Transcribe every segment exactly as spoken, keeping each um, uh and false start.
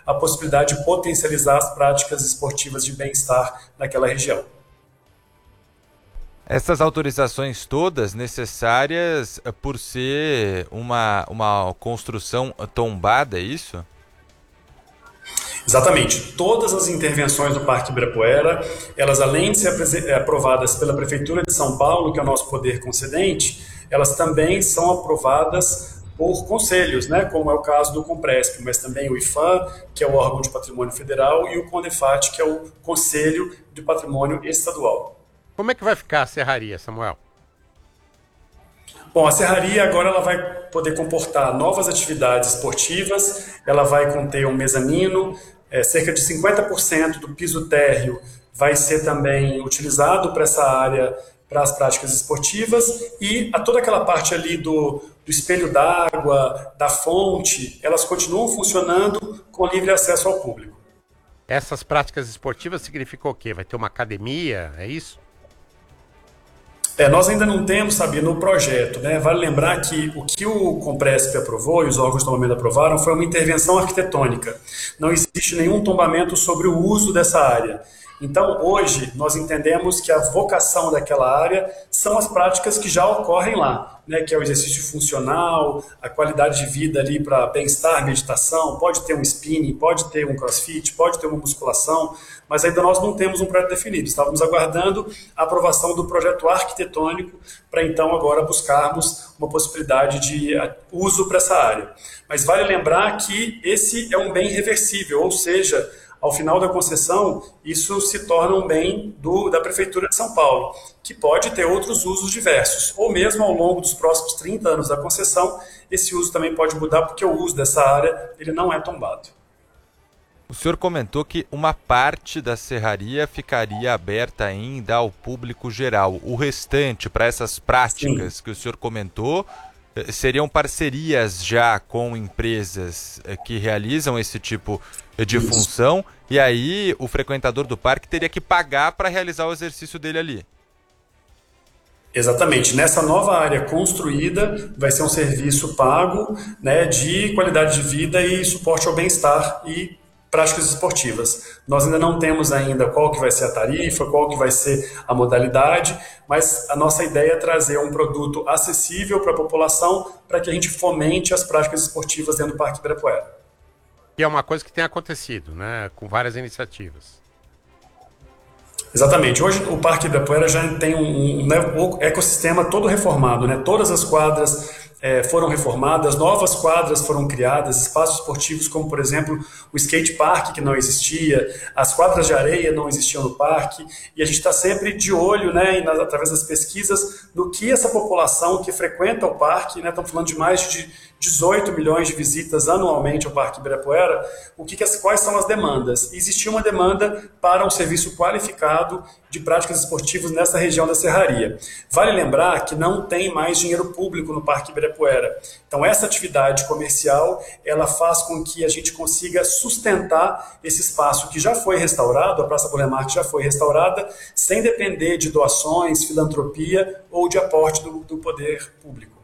a possibilidade de potencializar as práticas esportivas de bem-estar naquela região. Essas autorizações todas necessárias por ser uma, uma construção tombada, é isso? Exatamente. Todas as intervenções do Parque Ibirapuera, elas além de ser aprovadas pela Prefeitura de São Paulo, que é o nosso poder concedente, elas também são aprovadas por conselhos, né, como é o caso do Compresp, mas também o IPHAN, que é o órgão de patrimônio federal, e o CONDEFAT, que é o Conselho de Patrimônio Estadual. Como é que vai ficar a serraria, Samuel? Bom, a serraria agora ela vai poder comportar novas atividades esportivas, ela vai conter um mezanino, é, cerca de cinquenta por cento do piso térreo vai ser também utilizado para essa área, para as práticas esportivas, e a toda aquela parte ali do, do espelho d'água, da fonte, elas continuam funcionando com livre acesso ao público. Essas práticas esportivas significam o quê? Vai ter uma academia, é isso? É, nós ainda não temos, sabe, no projeto, né? Vale lembrar que o que o Compresp aprovou e os órgãos de tombamento aprovaram foi uma intervenção arquitetônica. Não existe nenhum tombamento sobre o uso dessa área. Então, hoje, nós entendemos que a vocação daquela área são as práticas que já ocorrem lá, né, que é o exercício funcional, a qualidade de vida ali para bem-estar, meditação, pode ter um spinning, pode ter um crossfit, pode ter uma musculação, mas ainda nós não temos um projeto definido. Estávamos aguardando a aprovação do projeto arquitetônico para então agora buscarmos uma possibilidade de uso para essa área. Mas vale lembrar que esse é um bem reversível, ou seja, ao final da concessão, isso se torna um bem do, da Prefeitura de São Paulo, que pode ter outros usos diversos, ou mesmo ao longo dos próximos trinta anos da concessão, esse uso também pode mudar, porque o uso dessa área ele não é tombado. O senhor comentou que uma parte da serraria ficaria aberta ainda ao público geral. O restante, para essas práticas Sim. que o senhor comentou, seriam parcerias já com empresas que realizam esse tipo de Isso. função, e aí o frequentador do parque teria que pagar para realizar o exercício dele ali. Exatamente. Nessa nova área construída, vai ser um serviço pago, né, de qualidade de vida e suporte ao bem-estar e práticas esportivas. Nós ainda não temos ainda qual que vai ser a tarifa, qual que vai ser a modalidade, mas a nossa ideia é trazer um produto acessível para a população para que a gente fomente as práticas esportivas dentro do Parque Ibirapuera. E é uma coisa que tem acontecido, né, com várias iniciativas. Exatamente. Hoje o Parque Ibirapuera já tem um, um, um ecossistema todo reformado, né? Todas as quadras É, foram reformadas, novas quadras foram criadas, espaços esportivos como, por exemplo, o skate park, que não existia, as quadras de areia não existiam no parque, e a gente está sempre de olho, né, e nas, através das pesquisas, no que essa população que frequenta o parque, né, estamos falando de mais de dezoito milhões de visitas anualmente ao Parque Ibirapuera, o que, que as, quais são as demandas? Existia uma demanda para um serviço qualificado de práticas esportivas nessa região da Serraria. Vale lembrar que não tem mais dinheiro público no Parque Ibirapuera. Então essa atividade comercial, ela faz com que a gente consiga sustentar esse espaço que já foi restaurado, a Praça Burle Marx já foi restaurada, sem depender de doações, filantropia ou de aporte do, do poder público.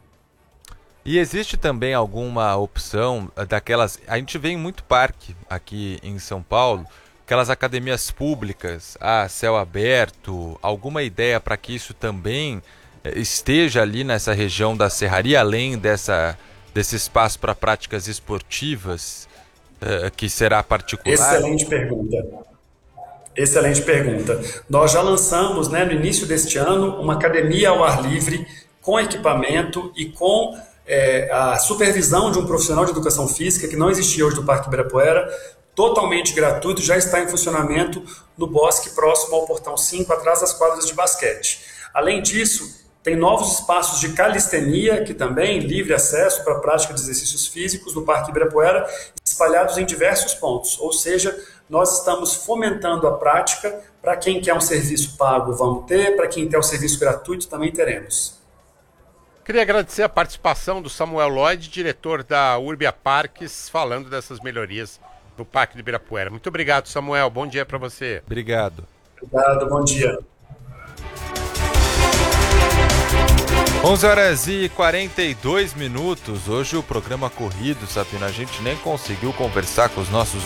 E existe também alguma opção daquelas... A gente vê em muito parque aqui em São Paulo, aquelas academias públicas a céu aberto, alguma ideia para que isso também esteja ali nessa região da Serraria, além dessa, desse espaço para práticas esportivas, uh, que será particular? Excelente pergunta. Excelente pergunta. Nós já lançamos, né, no início deste ano, uma academia ao ar livre, com equipamento e com é, a supervisão de um profissional de educação física, que não existia hoje no Parque Ibirapuera, totalmente gratuito, já está em funcionamento no bosque próximo ao Portão cinco, atrás das quadras de basquete. Além disso, tem novos espaços de calistenia, que também livre acesso para a prática de exercícios físicos no Parque Ibirapuera, espalhados em diversos pontos. Ou seja, nós estamos fomentando a prática. Para quem quer um serviço pago, vamos ter. Para quem quer um serviço gratuito, também teremos. Queria agradecer a participação do Samuel Lloyd, diretor da Urbia Parques, falando dessas melhorias no Parque do Ibirapuera. Muito obrigado, Samuel. Bom dia para você. Obrigado. Obrigado, bom dia. onze horas e quarenta e dois minutos. Hoje o programa corrido, Sapino, a gente nem conseguiu conversar com os nossos